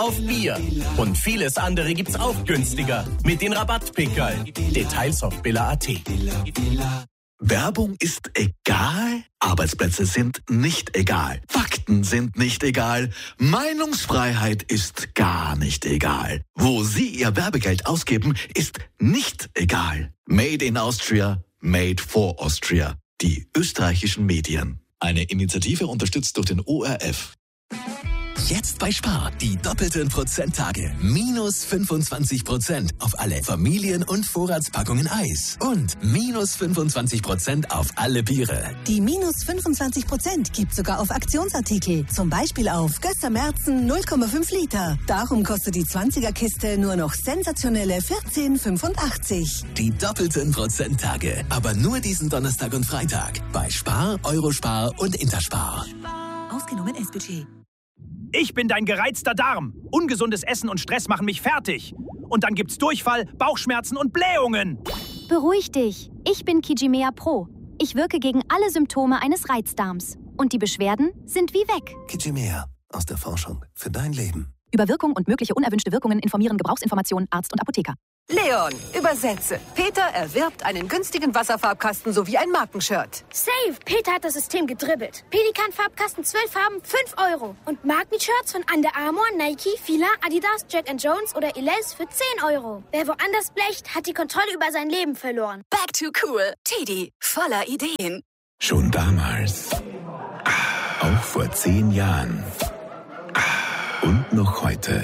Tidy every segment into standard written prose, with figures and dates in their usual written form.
auf Bier. Und vieles andere gibt's auch günstiger mit den Rabattpickerl. Details auf billa.at. Werbung ist egal, Arbeitsplätze sind nicht egal, Fakten sind nicht egal, Meinungsfreiheit ist gar nicht egal. Wo Sie Ihr Werbegeld ausgeben, ist nicht egal. Made in Austria, made for Austria. Die österreichischen Medien. Eine Initiative unterstützt durch den ORF. Jetzt bei Spar, die doppelten Prozenttage. Minus 25% auf alle Familien- und Vorratspackungen Eis. Und minus 25% auf alle Biere. Die minus 25% gibt sogar auf Aktionsartikel. Zum Beispiel auf Gösser Märzen 0,5 Liter. Darum kostet die 20er-Kiste nur noch sensationelle 14,85. Die doppelten Prozenttage. Aber nur diesen Donnerstag und Freitag. Bei Spar, Eurospar und Interspar. Ausgenommen S-Budget. Ich bin dein gereizter Darm. Ungesundes Essen und Stress machen mich fertig. Und dann gibt's Durchfall, Bauchschmerzen und Blähungen. Beruhig dich. Ich bin Kijimea Pro. Ich wirke gegen alle Symptome eines Reizdarms. Und die Beschwerden sind wie weg. Kijimea. Aus der Forschung. Für dein Leben. Über Wirkung und mögliche unerwünschte Wirkungen informieren Gebrauchsinformationen Arzt und Apotheker. Leon, übersetze. Peter erwirbt einen günstigen Wasserfarbkasten sowie ein Markenshirt. Save! Peter hat das System gedribbelt. Pelikan-Farbkasten 12 Farben, 5 €. Und Markenshirts von Under Armour, Nike, Fila, Adidas, Jack & Jones oder Elize für 10 €. Wer woanders blecht, hat die Kontrolle über sein Leben verloren. Back to cool. Teddy, voller Ideen. Schon damals. Auch vor 10 Jahren. Und noch heute.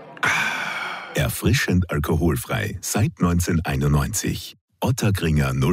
Erfrischend alkoholfrei seit 1991. Ottakringer 0.